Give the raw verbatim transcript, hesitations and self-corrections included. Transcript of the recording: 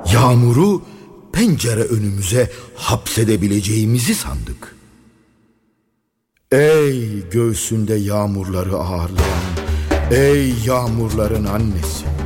Yağmuru pencere önümüze hapsedebileceğimizi sandık. Ey göğsünde yağmurları ağırlayan, ey yağmurların annesi!